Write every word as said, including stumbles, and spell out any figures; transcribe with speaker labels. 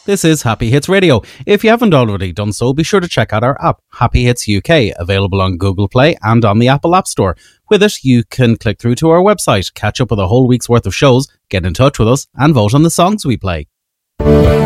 Speaker 1: This is Happy Hits Radio. If you haven't already done so, be sure to check out our app, Happy Hits U K, available on Google Play and on the Apple App Store. With it, you can click through to our website, catch up with a whole week's worth of shows, get in touch with us, and vote on the songs we play.